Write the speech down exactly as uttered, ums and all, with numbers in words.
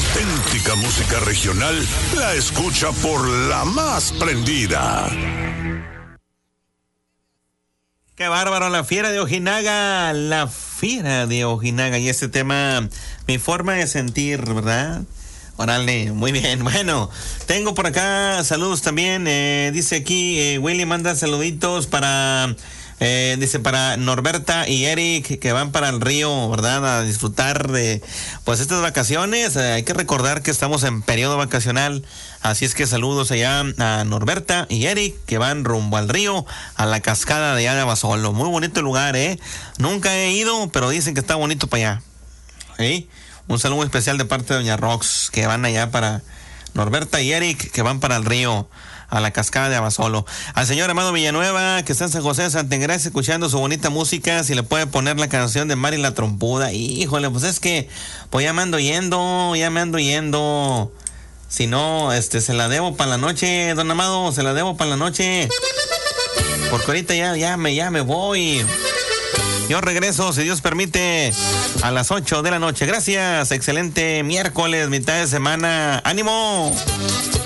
auténtica música regional la escucha por la más prendida. Qué bárbaro, la fiera de Ojinaga, la fiera de Ojinaga. Y este tema, mi forma de sentir, ¿verdad? Órale, muy bien. Bueno, tengo por acá saludos también. Eh, dice aquí, eh, Willy manda saluditos para, eh, dice para Norberta y Eric, que van para el río, ¿verdad? A disfrutar de, pues, estas vacaciones. Eh, hay que recordar que estamos en periodo vacacional. Así es que saludos allá a Norberta y Eric, que van rumbo al río, a la cascada de Abasolo. Muy bonito lugar, ¿eh? Nunca he ido, pero dicen que está bonito para allá. ¿Sí? Un saludo especial de parte de Doña Rox, que van allá para Norberta y Eric, que van para el río, a la cascada de Abasolo. Al señor Amado Villanueva, que está en San José de Santa Engracia, escuchando su bonita música, si le puede poner la canción de Mari la Trompuda. Híjole, pues es que, pues ya me ando yendo, ya me ando yendo. Si no, este, se la debo para la noche, don Amado, se la debo para la noche. Porque ahorita ya, ya me, ya me voy. Yo regreso, si Dios permite, a las ocho de la noche. Gracias, excelente miércoles, mitad de semana. ¡Ánimo!